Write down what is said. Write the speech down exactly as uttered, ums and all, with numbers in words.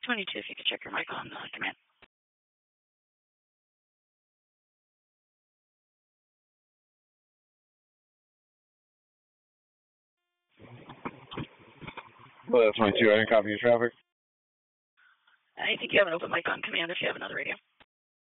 twenty-two, if you could check your mic on uh, command. Well, twenty-two, I didn't copy your traffic. I think you have an open mic on command if you have another radio.